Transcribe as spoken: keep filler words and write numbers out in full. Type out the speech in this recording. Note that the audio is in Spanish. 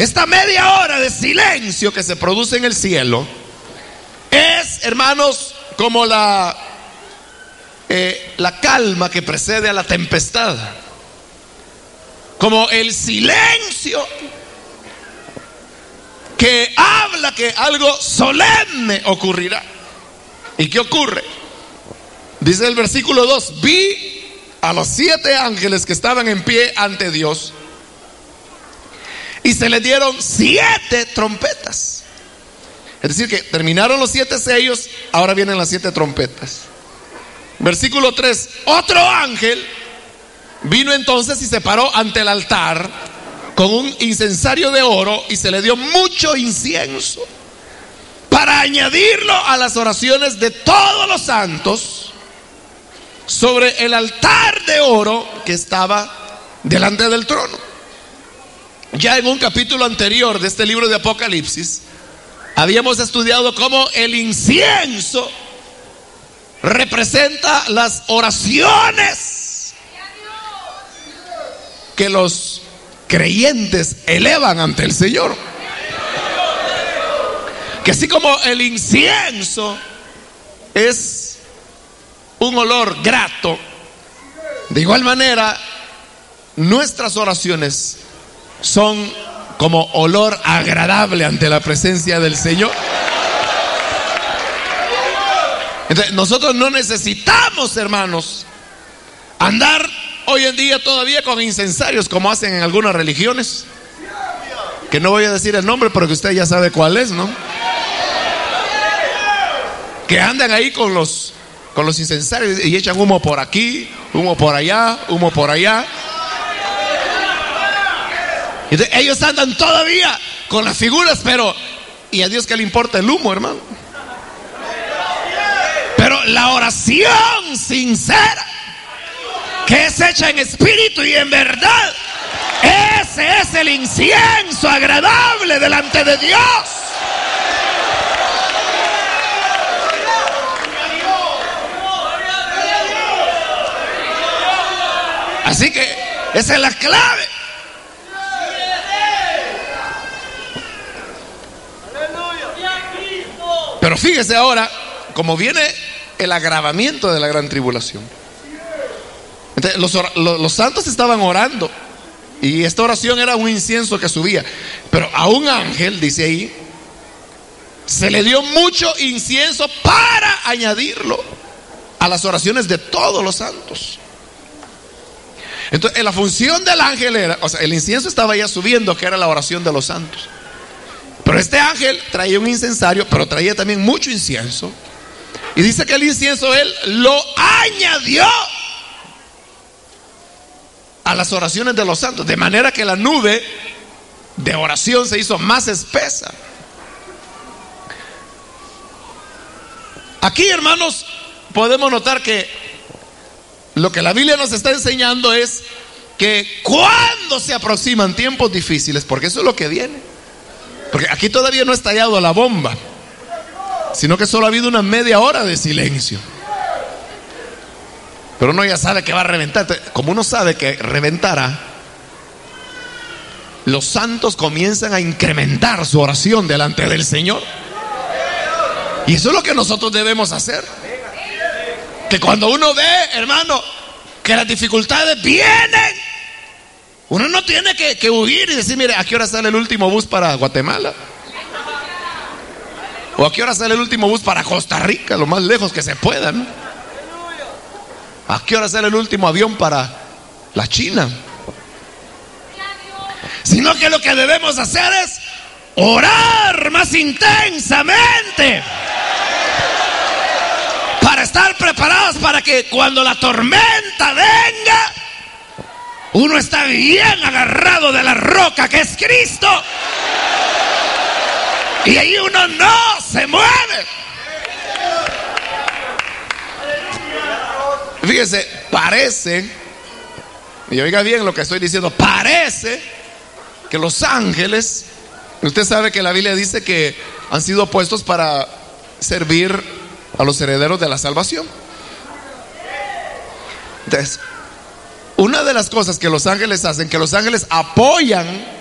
esta media hora de silencio que se produce en el cielo es, hermanos, como la, eh, la calma que precede a la tempestad, como el silencio que habla que algo solemne ocurrirá. ¿Y qué ocurre? Dice el versículo dos: vi a los siete ángeles que estaban en pie ante Dios, y se les dieron siete trompetas. Es decir, que terminaron los siete sellos, ahora vienen las siete trompetas. Versículo tres: otro ángel vino entonces y se paró ante el altar con un incensario de oro, y se le dio mucho incienso para añadirlo a las oraciones de todos los santos sobre el altar de oro que estaba delante del trono. Ya en un capítulo anterior de este libro de Apocalipsis habíamos estudiado cómo el incienso representa las oraciones que los creyentes elevan ante el Señor. Que así como el incienso es un olor grato, de igual manera nuestras oraciones son como olor agradable ante la presencia del Señor. Entonces, nosotros no necesitamos, hermanos, andar hoy en día todavía con incensarios como hacen en algunas religiones, que no voy a decir el nombre, pero que usted ya sabe cuál es, ¿no? Que andan ahí con los con los incensarios y echan humo por aquí, humo por allá, humo por allá. Entonces, ellos andan todavía con las figuras, pero ¿y a Dios qué le importa el humo, hermano? Pero la oración sincera, que es hecha en espíritu y en verdad, ese es el incienso agradable delante de Dios. Así que esa es la clave. Pero fíjese ahora cómo viene el agravamiento de la gran tribulación. Entonces, los, los, los santos estaban orando, y esta oración era un incienso que subía, pero a un ángel, dice ahí, se le dio mucho incienso para añadirlo a las oraciones de todos los santos. Entonces, la función del ángel era, o sea, el incienso estaba ya subiendo, que era la oración de los santos, pero este ángel traía un incensario, pero traía también mucho incienso, y dice que el incienso él lo añadió a las oraciones de los santos, de manera que la nube de oración se hizo más espesa. Aquí, hermanos, podemos notar que lo que la Biblia nos está enseñando es que cuando se aproximan tiempos difíciles, porque eso es lo que viene, porque aquí todavía no ha estallado la bomba, sino que solo ha habido una media hora de silencio, pero uno ya sabe que va a reventar. Como uno sabe que reventará, los santos comienzan a incrementar su oración delante del Señor, y eso es lo que nosotros debemos hacer. Que cuando uno ve, hermano, que las dificultades vienen, uno no tiene que, que huir y decir, mire, ¿a qué hora sale el último bus para Guatemala? ¿O a qué hora sale el último bus para Costa Rica? Lo más lejos que se pueda, ¿no? ¿A qué hora sale el último avión para la China? Sino que lo que debemos hacer es orar más intensamente, para estar preparados para que cuando la tormenta venga, uno está bien agarrado de la roca que es Cristo, y ahí uno no se mueve. Fíjese, parece, y oiga bien lo que estoy diciendo, parece que los ángeles, usted sabe que la Biblia dice que han sido puestos para servir a los herederos de la salvación. Entonces, una de las cosas que los ángeles hacen, que los ángeles apoyan